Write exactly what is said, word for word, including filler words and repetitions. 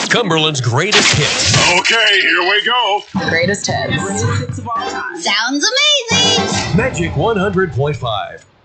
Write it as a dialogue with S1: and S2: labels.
S1: Cumberland's greatest hits.
S2: Okay, here we go.
S3: Greatest hits.
S4: Greatest hits of all time.
S5: Sounds amazing.
S1: Magic one hundred point five.